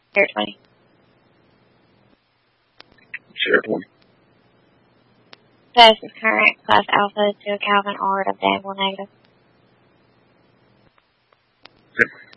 Air 20. Sierra 20. Status is current. Class Alpha to a Calvin R of Danville negative. Okay.